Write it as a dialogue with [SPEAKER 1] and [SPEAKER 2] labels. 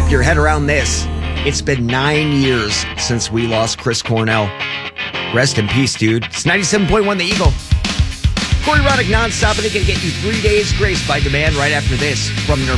[SPEAKER 1] wrap your head around this. It's been 9 years since we lost Chris Cornell. Rest in peace, dude. It's 97.1 The Eagle. Corey Roddick nonstop, and they can get you 3 days grace by demand right after this from Nirvana.